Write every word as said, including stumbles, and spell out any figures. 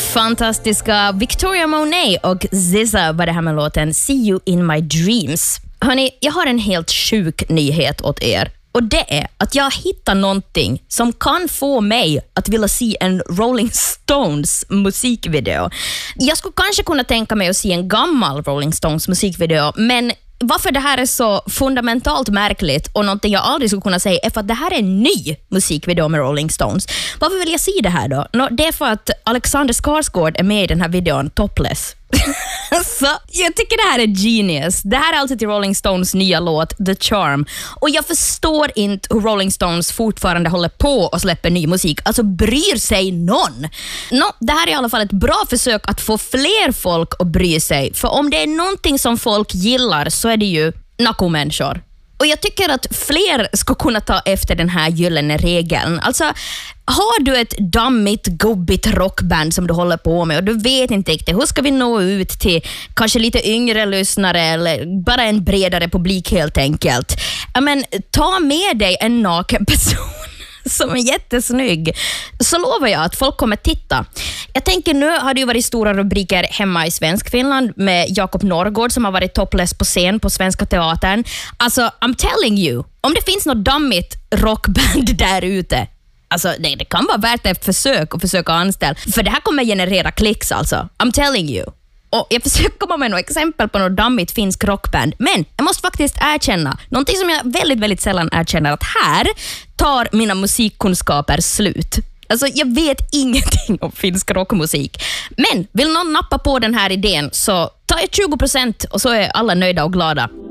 Fantastiska Victoria Monet och Z Z A var det här med låten See You In My Dreams. Hörrni, jag har en helt sjuk nyhet åt er. Och det är att jag hittar någonting som kan få mig att vilja se en Rolling Stones musikvideo. Jag skulle kanske kunna tänka mig att se en gammal Rolling Stones musikvideo, men varför det här är så fundamentalt märkligt och någonting jag aldrig skulle kunna säga är för att det här är en ny musikvideo med Rolling Stones. Varför vill jag se det här då? No, det är för att Alexander Skarsgård är med i den här videon topless. Så jag tycker det här är genius. Det här är alltså till Rolling Stones nya låt The Charm. Och jag förstår inte hur Rolling Stones fortfarande håller på och släpper ny musik. Alltså bryr sig någon? No, det här är i alla fall ett bra försök att få fler folk att bry sig. För om det är någonting som folk gillar så är det ju nakomänniskor. Och jag tycker att fler ska kunna ta efter den här gyllene regeln. Alltså, har du ett dammigt, gubbigt rockband som du håller på med och du vet inte riktigt hur ska vi nå ut till kanske lite yngre lyssnare eller bara en bredare publik helt enkelt. Men ta med dig en naken person som är jättesnygg, så lovar jag att folk kommer titta. Jag tänker, nu har det ju varit stora rubriker hemma i svensk Finland med Jakob Norrgård som har varit topless på scen på Svenska Teatern. Alltså, I'm telling you, om det finns något dammigt rockband där ute, alltså det, det kan vara värt ett försök att försöka anställa, för det här kommer generera klicks alltså. I'm telling you. Och jag försöker komma med några exempel på något dammigt finsk rockband, men jag måste faktiskt erkänna någonting som jag väldigt, väldigt sällan erkänner, att här tar mina musikkunskaper slut. Alltså jag vet ingenting om finsk rockmusik. Men vill någon nappa på den här idén så ta ett tjugo procent och så är alla nöjda och glada.